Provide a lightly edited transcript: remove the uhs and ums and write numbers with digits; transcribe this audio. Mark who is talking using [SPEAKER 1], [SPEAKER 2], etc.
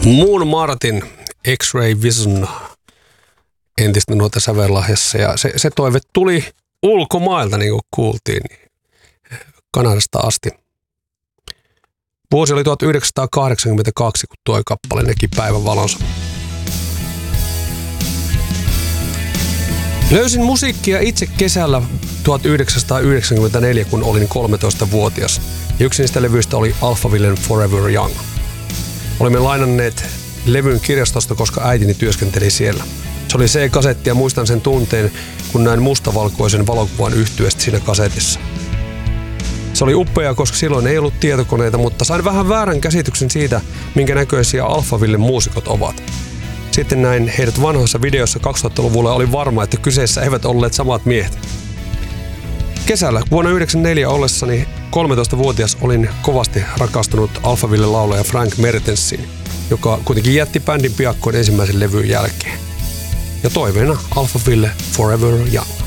[SPEAKER 1] Moon Martin, X-Ray Vision entistä nuorta sävellahjassa. Ja se toive tuli ulkomailta, niin kuin kuultiin, Kanadasta asti. Vuosi oli 1982, kun tuo kappale näki päivänvalonsa. Löysin musiikkia itse kesällä 1994, kun olin 13-vuotias. Ja yksi niistä levyistä oli Alphavillen Forever Young. Olimme lainanneet levyn kirjastosta, koska äitini työskenteli siellä. Se oli C-kasetti ja muistan sen tunteen, kun näin mustavalkoisen valokuvan yhtyeestä siinä kasetissa. Se oli upea, koska silloin ei ollut tietokoneita, mutta sain vähän väärän käsityksen siitä, minkä näköisiä Alphavillen muusikot ovat. Sitten näin heidät vanhoissa videoissa 2000-luvulla oli varma, että kyseessä eivät olleet samat miehet. Kesällä vuonna 1994 ollessani 13-vuotias olin kovasti rakastunut Alphavillen laulaja Frank Mertensiin, joka kuitenkin jätti bändin piakkoin ensimmäisen levyn jälkeen. Ja toiveena Alphaville Forever Young.